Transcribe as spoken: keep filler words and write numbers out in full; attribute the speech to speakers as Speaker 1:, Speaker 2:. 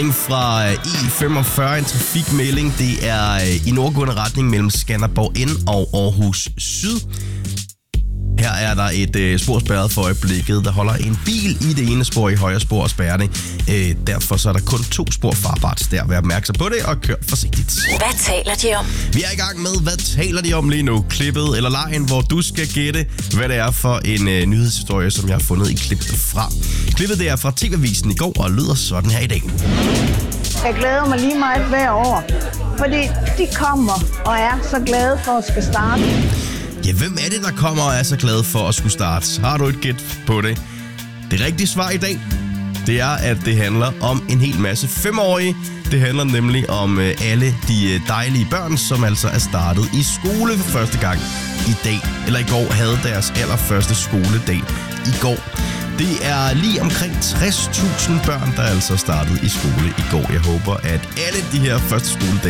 Speaker 1: Fra E femogfyrre, en trafikmelding. Det er i nordgående retning mellem Skanderborg N og Aarhus Syd. Her er der et øh, spor spærret for øjeblikket. Der holder en bil i det ene spor, i højre spor og spærrer det. Øh, derfor så er der kun to spor farbart der. Vær opmærksom på det og kør forsigtigt.
Speaker 2: Hvad taler de om?
Speaker 1: Vi er i gang med, hvad taler de om lige nu? Klippet eller lejen, hvor du skal gætte, hvad det er for en øh, nyhedshistorie, som jeg har fundet i klippet fra. Klippet det er fra T V-avisen i går og lyder sådan her i dag.
Speaker 3: Jeg glæder mig lige meget hver år, fordi de kommer og er så glade for at skal starte.
Speaker 1: Ja, hvem er det, der kommer og er så glad for at skulle starte? Har du et gæt på det? Det rigtige svar i dag, det er, at det handler om en hel masse femårige. Det handler nemlig om øh, alle de øh, dejlige børn, som altså er startet i skole for første gang i dag. Eller i går havde deres allerførste skoledag i går. Det er lige omkring tres tusind børn, der altså startede i skole i går. Jeg håber, at alle de her første skoledage